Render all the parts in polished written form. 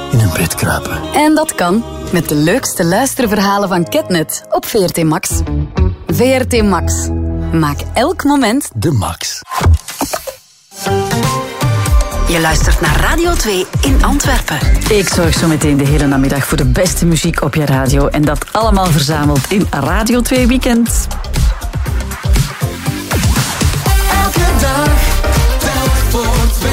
in een bed kruipen. En dat kan met de leukste luisterverhalen van Ketnet op VRT Max. VRT Max. Maak elk moment de max. Je luistert naar Radio 2 in Antwerpen. Ik zorg zo meteen de hele namiddag voor de beste muziek op je radio. En dat allemaal verzameld in Radio 2 Weekend. Elke dag, telk voor 2.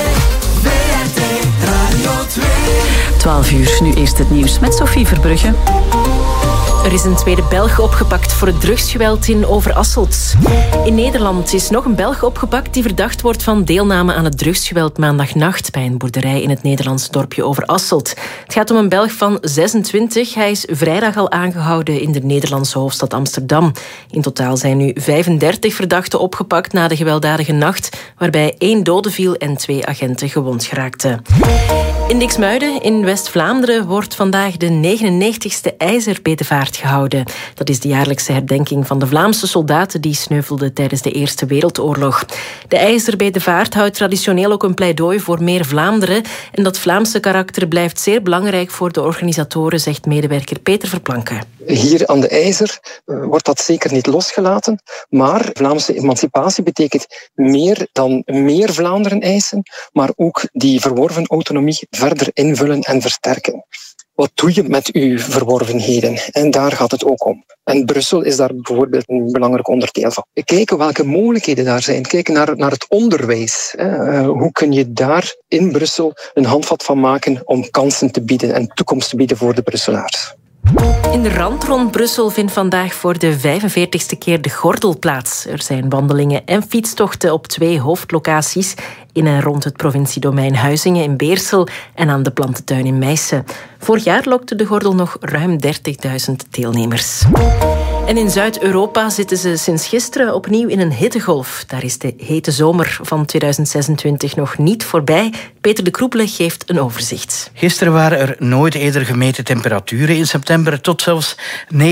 VRT Radio 2. 12 uur, nu eerst het nieuws met Sophie Verbrugge. Er is een tweede Belg opgepakt voor het drugsgeweld in Overasselt. In Nederland is nog een Belg opgepakt die verdacht wordt van deelname aan het drugsgeweld maandagnacht bij een boerderij in het Nederlandse dorpje Overasselt. Het gaat om een Belg van 26. Hij is vrijdag al aangehouden in de Nederlandse hoofdstad Amsterdam. In totaal zijn nu 35 verdachten opgepakt na de gewelddadige nacht, waarbij 1 dode viel en 2 agenten gewond geraakten. In Diksmuiden in West-Vlaanderen wordt vandaag de 99ste IJzerbedevaart gehouden. Dat is de jaarlijkse herdenking van de Vlaamse soldaten die sneuvelden tijdens de Eerste Wereldoorlog. De IJzerbedevaart houdt traditioneel ook een pleidooi voor meer Vlaanderen en dat Vlaamse karakter blijft zeer belangrijk voor de organisatoren, zegt medewerker Peter Verplanken. Hier aan de IJzer wordt dat zeker niet losgelaten, maar Vlaamse emancipatie betekent meer dan meer Vlaanderen eisen, maar ook die verworven autonomie verder invullen en versterken. Wat doe je met uw verworvenheden? En daar gaat het ook om. En Brussel is daar bijvoorbeeld een belangrijk onderdeel van. Kijken welke mogelijkheden daar zijn. Kijken naar het onderwijs. Hoe kun je daar in Brussel een handvat van maken om kansen te bieden en toekomst te bieden voor de Brusselaars. In de rand rond Brussel vindt vandaag voor de 45ste keer de Gordel plaats. Er zijn wandelingen en fietstochten op 2 hoofdlocaties in en rond het provinciedomein Huizingen in Beersel en aan de Plantentuin in Meissen. Vorig jaar lokte de Gordel nog ruim 30.000 deelnemers. En in Zuid-Europa zitten ze sinds gisteren opnieuw in een hittegolf. Daar is de hete zomer van 2026 nog niet voorbij. Peter de Kroepele geeft een overzicht. Gisteren waren er nooit eerder gemeten temperaturen in september tot zelfs 39,4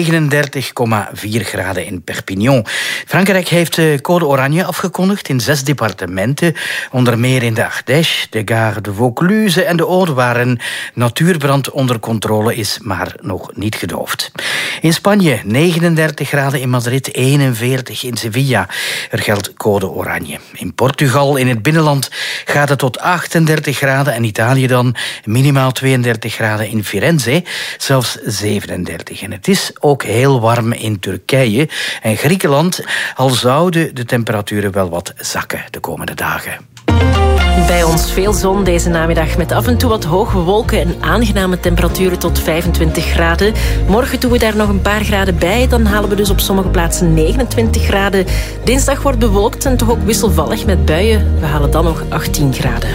graden in Perpignan. Frankrijk heeft code oranje afgekondigd in 6 departementen. Onder meer in de Ardèche, de Gare de Vaucluse en de Aude, waar een natuurbrand onder controle is, maar nog niet gedoofd. In Spanje 39 graden, in Madrid 41 in Sevilla. Er geldt code oranje. In Portugal, in het binnenland, gaat het tot 38 graden en Italië dan minimaal 32 graden in Firenze, zelfs 37. En het is ook heel warm in Turkije en Griekenland, al zouden de temperaturen wel wat zakken de komende dagen. Bij ons veel zon deze namiddag met af en toe wat hoge wolken en aangename temperaturen tot 25 graden. Morgen doen we daar nog een paar graden bij. Dan halen we dus op sommige plaatsen 29 graden. Dinsdag wordt bewolkt en toch ook wisselvallig met buien. We halen dan nog 18 graden.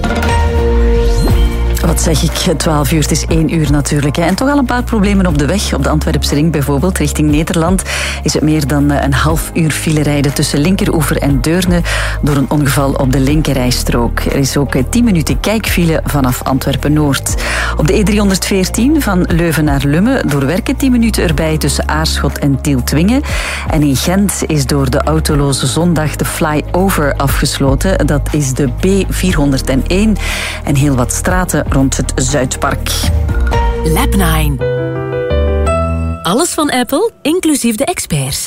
Wat zeg ik, 12 uur, het is 1 uur natuurlijk. En toch al een paar problemen op de weg. Op de Antwerpse ring bijvoorbeeld, richting Nederland, is het meer dan een half uur file rijden tussen Linkeroever en Deurne door een ongeval op de linkerrijstrook. Er is ook 10 minuten kijkfile vanaf Antwerpen-Noord. Op de E314 van Leuven naar Lummen door werken 10 minuten erbij tussen Aarschot en Tieltwingen. En in Gent is door de autoloze zondag de flyover afgesloten. Dat is de B401 en heel wat straten rond het Zuidpark. Lab 9. Alles van Apple, inclusief de experts.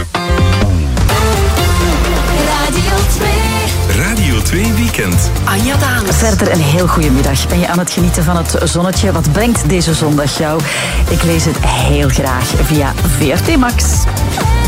Radio 2 Weekend. Anja Danes. Verder een heel goede middag. Ben je aan het genieten van het zonnetje? Wat brengt deze zondag jou? Ik lees het heel graag via VRT Max.